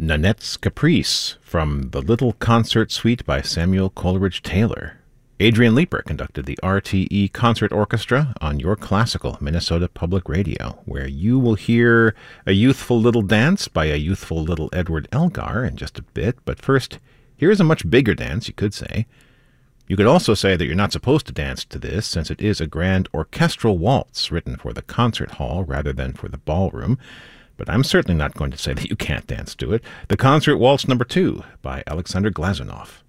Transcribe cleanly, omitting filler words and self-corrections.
Nanette's Caprice from the Little Concert Suite by Samuel Coleridge Taylor. Adrian Leeper conducted the RTE Concert Orchestra on your classical Minnesota Public Radio, where you will hear a youthful little dance by a youthful little Edward Elgar in just a bit. But first, here's a much bigger dance, you could say. You could also say that you're not supposed to dance to this, since it is a grand orchestral waltz written for the concert hall rather than for the ballroom. But I'm certainly not going to say that you can't dance to it. The Concert Waltz No. 2 by Alexander Glazunov.